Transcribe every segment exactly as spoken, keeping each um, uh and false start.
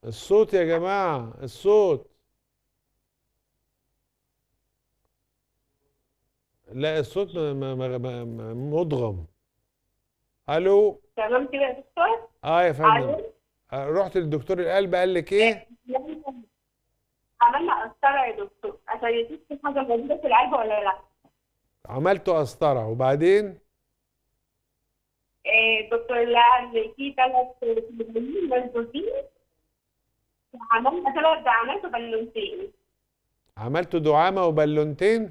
الصوت يا جماعة، الصوت. لا، الصوت م- م- م- م- مدغم. الو. تمام كده يا دكتور. اه يا فندم. الو. آه، رحت للدكتور القلب قال لك آه، ايه؟ عملنا قسطرة يا دكتور عشان يشوف في حاجة موجودة في القلب ولا لا. عملته قسطرة وبعدين؟ آه، الدكتور اللي قال في ثلاث فيتامين والبروتين، عملنا ثلاث دعامات وبالونتين. عملته دعامة وبالونتين.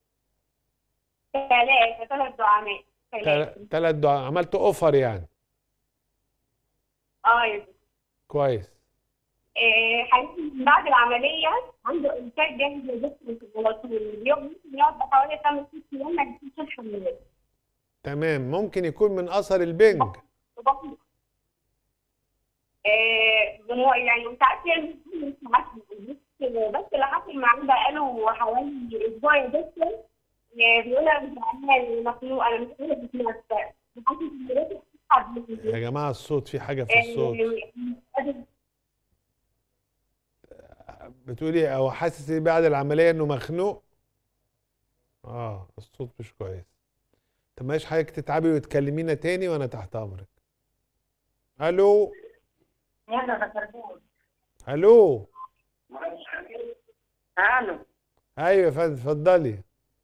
ثلاثة ثلاث دعامات ثلاثة. ثلاث دعامة، عملته اوفر يعني. اه يا دكتور. كويس. آه، حقيقي من بعد العملية عنده إنتاج جامد يا دكتور على طول، اليوم ممكن يقعد حوالي خمس ست أيام ما يجيش الحمام. تمام، ممكن يكون من اثر البنج. آه، بمو- يعني مش عارف يعني مش عارف بس بس اللي حصل معاه بقاله حوالي اسبوع يا دكتور. آه، بيقول انا مش عارفه مخنوق، انا مش قادره اتنفس، حاسس ان راسي بتتعب. يا جماعة الصوت، في حاجة في الصوت. آه، مش قادر. بتقولي او حاسس إيه بعد العملية انه مخنوق؟ اه الصوت مش كويس. طب ماشي، حضرتك تتعبي وتكلمينا تاني وانا تحت امرك. الو. يلا ده كربون. الو. الو. ايوه يا فندم، اتفضلي.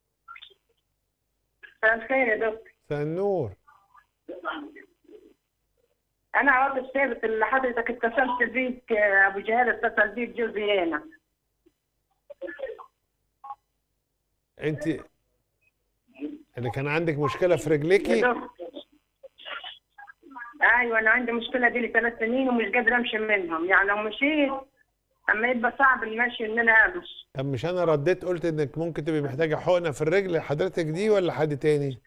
مساء الخير يا دكتور. مساء النور. انا عرض الثابت اللي حضرتك اتصلت بيك، آه، ابو جهال اتصل بيك جوزي هنا. انت اللي كان عندك مشكلة في يا رجليكي؟ دكتور، ايوه انا عندي مشكله دي لي ثلاث سنين ومش قادره امشي منهم، يعني لو مشيت اما يبقى صعب المشي ان انا امشي. طب مش انا رديت قلت انك ممكن تبقي محتاجة حقنة في الرجل، حضرتك دي ولا حد تاني؟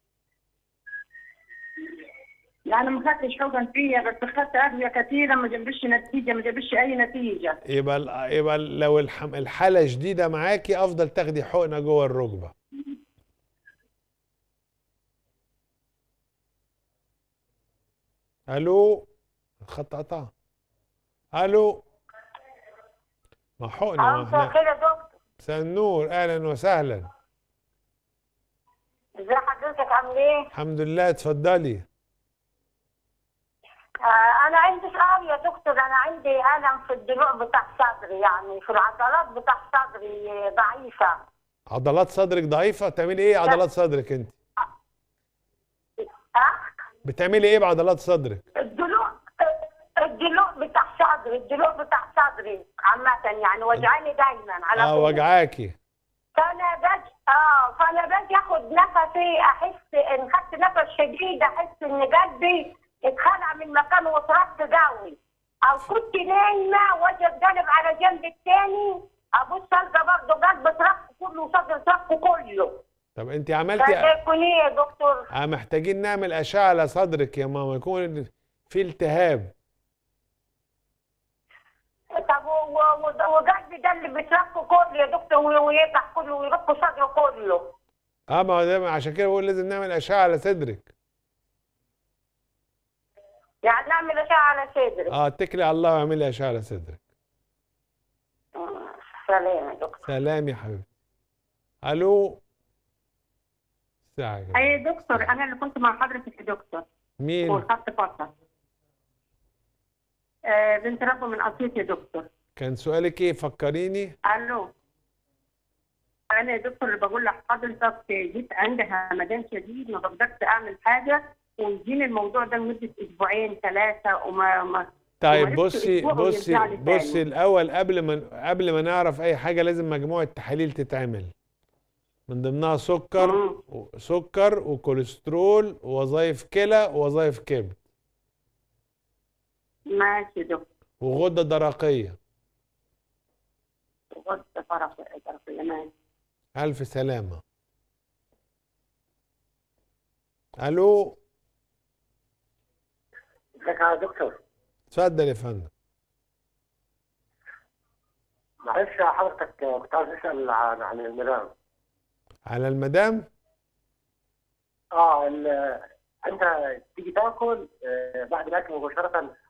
يعني ما خدتش حقن فيها، بس خدت ادويه كثيره ما جابش نتيجه، ما جابش اي نتيجه. يبقى ال- يبقى لو الحم- الحالة شديدة معاكي افضل تاخدي حقنة جوه الركبة. الو. الخط قطع. الو. ما حقنة، ما اه مساء احنا. الخير يا دكتور. مساء النور، اهلا وسهلا. ازي حضرتك عامل ايه؟ الحمد لله، اتفضلي. آه انا عندي سؤال يا دكتور، انا عندي الم في الضلوع بتاع صدري، يعني في العضلات بتاع صدري آه، ضعيفه. عضلات صدرك ضعيفة؟ تعملي ايه عضلات صدرك انت؟ اه بتعملي ايه بعضلات صدرك؟ الضلوع، الضلوع بتاع صدري، الضلوع بتاع صدري عامة يعني وجعاني دايما على اه طول. وجعاكي. فانا باجي اه فانا باجي اخد نفسي احس ان خدت نفس شديد، احس ان قلبي اتخلع من مكانه واتربط قوي، او كنت نايمه واجي اتقلب على جنب التاني ابص القى برضه قلب اتربط كله وصدر اتربط كله. طب انت عملتي فده اه يكون ايه يا دكتور؟ محتاجين نعمل اشعة على صدرك يا ماما، يكون في التهاب. طب و- و- وقلبي ده اللي بيتربط كله يا دكتور ويفتح كله ويرق صدره كله. اه ما هو ده عشان كده بقول لازم نعمل اشعة على صدرك. يعني نعمل اشعه على صدري. اه اتكلي على الله واعملي اشعة على صدرك. آه، سلام يا دكتور. سلام يا حبيبتي. الو. ساعة يا اي جماعة. يا دكتور، انا اللي كنت مع حضرتك يا دكتور مين؟ والخط فصل. آه بنت ربه من اسيوط يا دكتور. كان سؤالك ايه؟ فكريني. الو. انا يا دكتور اللي بقول لحضرتك جيت عندي همدان شديد ما بقدرش اعمل حاجه، ويجيني الموضوع ده لمده اسبوعين ثلاثه وما ما طيب ومارسته بصي اسبوع بصي ويرجع لي بصي تاني. الاول، قبل ما قبل ما نعرف اي حاجه لازم مجموعه تحاليل تتعمل، من ضمنها سكر امم سكر وكوليسترول ووظائف كلى ووظائف كبد ماشي يا دكتور. وغده درقيه. غض طرف طرف ماشي. الف سلامه. الو. ازيك يا دكتور؟ اتفضل يا فندم. معلش يا حضرتك كنت عايز اسال عن عن المدام. على المدام. اه ال- انت تيجي تاكل، آه، بعد الاكل مباشره